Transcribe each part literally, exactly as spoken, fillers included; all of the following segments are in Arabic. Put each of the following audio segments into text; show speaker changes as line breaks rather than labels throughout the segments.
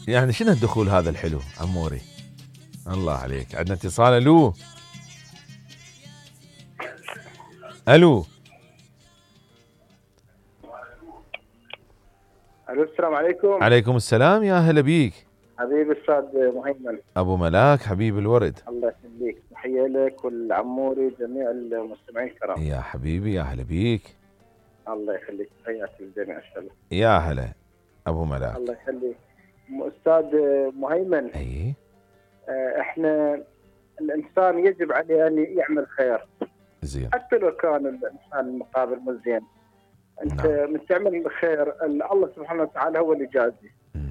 يعني شنو الدخول هذا الحلو عموري؟ الله عليك. عندنا اتصال. الو الو
الو السلام عليكم.
عليكم السلام، يا هلا بيك
حبيبي استاذ مهيمن.
ابو ملاك حبيب الورد.
الله يخليك، تحيه لك والعموري جميع المستمعين الكرام.
يا حبيبي يا هلا بيك.
الله يخليك، تحياتي للجميع ان شاء الله.
يا هلا ابو ملاك.
الله يخليك استاذ مهيمن.
اي
احنا الانسان يجب عليه ان يعمل خير
زين،
حتى لو كان الانسان المقابل مو زين. انت
نعم.
من تعمل الخير الله سبحانه وتعالى هو اللي يجازي.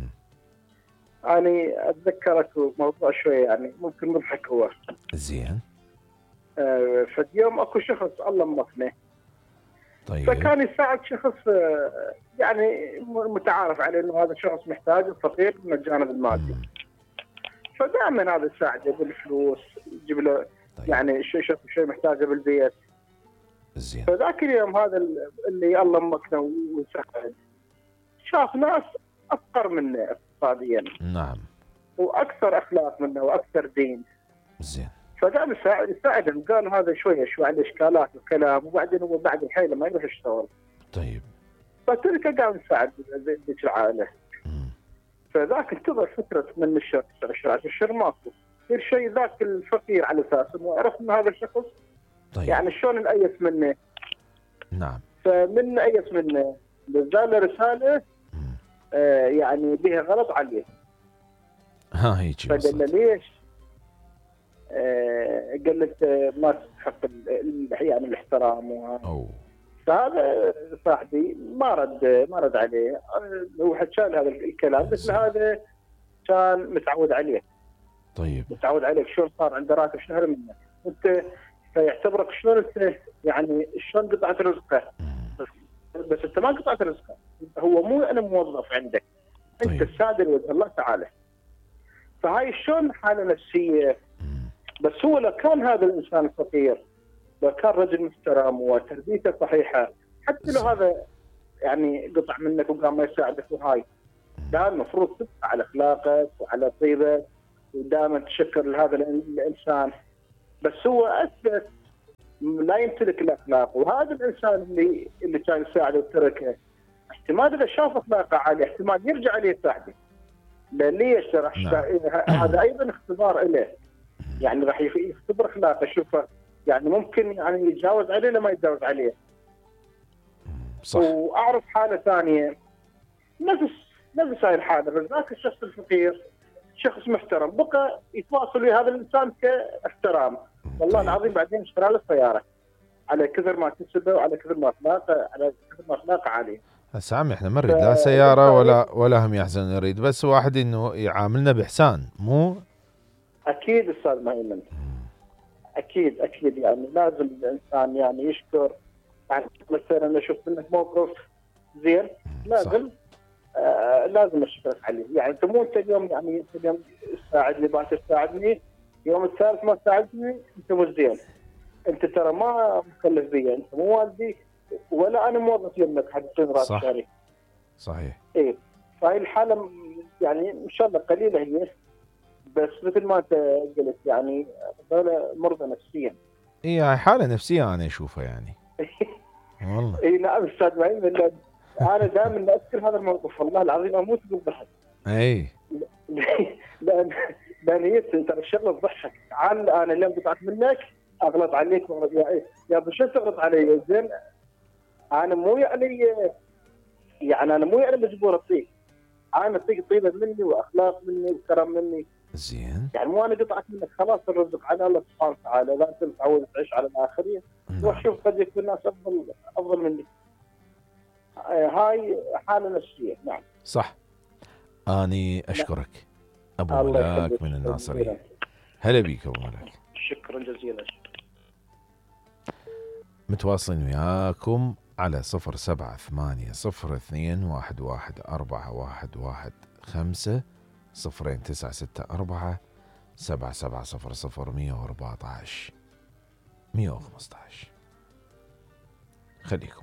أنا أتذكرك موضوع شوية يعني ممكن مضحك هو.
زين.
آه ففي يوم أكو شخص الله مكنه.
طيب.
فكان يساعد شخص آه يعني متعارف عليه إنه هذا شخص محتاج فقير من الجانب المادي. فدائما هذا يساعده بالفلوس، يجيب له طيب. يعني شيء شيء شيء محتاجه بالبيت.
زين.
فذاك اليوم هذا اللي الله مكنه ويساعد شاف ناس أفقر منه اقتصاديا.
نعم.
واكثر اخلاق منه واكثر دين.
زين.
فقام يساعدهم، قال هذا شويه شوي عنده اشكالات وكلام، وبعدين هو بعد الحيله ما يروح يشتغل.
طيب.
فتركه قام يساعد ذيك العائله. فذاك انتظر فتره من الشهر تسع شهور عشر شهور ماكو يصير شيء. ذاك الفقير على اساس انه عرف ان هذا الشخص
طيب.
يعني شلون نأيس منه.
نعم.
فمن نأيس منه نزل له رساله آه يعني بها غلط عليه.
ها هيك.
فقال له ليش؟ آه قال له ما تستحق يعني الاحترام وهذا. فهذا صاحبي ما رد ما رد عليه. هو حكى له هذا الكلام بس هذا كان متعود عليه.
طيب.
متعود عليك شلون صار عنده راتب شهر منك انت، فيعتبرك شلون انت يعني شلون قطعت رزقه. بس انت ما قطعت رزقه، هو مو انا موظف عندك. طيب. انت السادة لوجه الله تعالى. فهاي شلون حالة نفسية. بس هو لو كان هذا الإنسان فقير، لو كان رجل محترم وتربيته صحيحة، حتى لو هذا يعني قطع منك وقام ما يساعدك وهاي، لا المفروض تبقى على أخلاقك وعلى طيبك ودائما تشكر لهذا الإنسان. بس هو أثبت لا يمتلك الأخلاق، وهذا الإنسان اللي اللي كان يساعده وتركه احتمال إذا شاف أخلاقه عالية احتمال يرجع عليه يساعده. ليش؟ راح هذا ايضا اختبار له، يعني راح يختبر اخلاقه، شوفه يعني ممكن يعني يتجاوز عليه لما يتجاوز عليه.
صح.
واعرف حاله ثانيه نفس نفس هاي الحاله، بس ذاك الشخص الفقير شخص محترم بقى يتواصل ويا هذا الانسان كاحترام. والله العظيم بعدين اشترى له سياره على كثر ما كسبه وعلى كثر ما اخلاقه على كثر ما اخلاقه عاليه.
هسه عمي احنا ما نريد لا سياره ولا ولا هم يحزن، نريد بس واحد انه يعاملنا باحسان. مو
اكيد استاذ مهيمن، اكيد اكيد يعني لازم الانسان يعني يشكر. يعني مثلا انا شفت منك موقف زين لازم آه لازم اشكرك عليه. يعني انت مو انت اليوم يعني انت اليوم تساعدني باكر تساعدني، يوم الثالث ما ساعدتني انت مو زين. انت ترى ما مكلف بي، انت مو والدي ولا انا موظف يمك حق راتب شهري.
صحيح.
ايه فهي الحاله يعني ان شاء الله قليله هي، بس مثل ما انت قلت يعني هذول مرضى نفسيا.
اي حاله نفسيه انا اشوفها يعني. والله.
اي نعم استاذ معين، انا دائما اذكر هذا الموقف والله العظيم اموت بالضحك.
اي
لان لان هي ترى الشغله تضحك. عن انا اليوم قطعت منك اغلط عليك يا يا ابو شو تغلط علي زين؟ انا مو يعني يعني انا مو يعني مجبور اطيق، انا اطيق طيبه مني واخلاق مني وكرم مني.
زين.
يعني مو انا قطعت منك خلاص الرزق على الله سبحانه وتعالى، لا انت متعود تعيش على الاخرين. روح شوف قد يكون الناس افضل افضل مني. هاي حاله نفسيه. نعم
صح. اني اشكرك ابو ملاك من الناصريه. هلا بيك ابو ملاك.
شكرا جزيلا.
متواصلين وياكم على صفر سبعة ثمانية صفر اثنين واحد واحد أربعة واحد واحد خمسة صفرين تسعة ستة أربعة سبعة سبعة صفر صفر مية وأربعة عشر مية وخمسة عشر. خليكم